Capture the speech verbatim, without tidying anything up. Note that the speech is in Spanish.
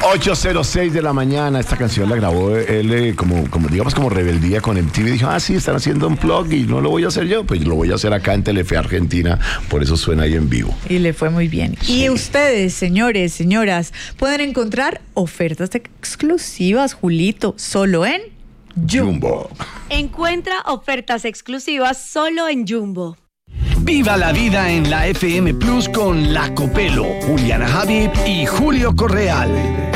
ocho cero seis de la mañana. Esta canción la grabó él eh, como, como, digamos, como rebeldía con M T V. Dijo, ah, sí, están haciendo un plug y no lo voy a hacer yo. Pues lo voy a hacer acá en Telefe Argentina. Por eso suena ahí en vivo. Y le fue muy bien. Sí. Y ustedes, señores, señoras, pueden encontrar ofertas exclusivas, Julito, solo en Jumbo. Encuentra ofertas exclusivas solo en Jumbo. Viva la vida en la F M Plus con La Copelo, Juliana Habib y Julio Correal.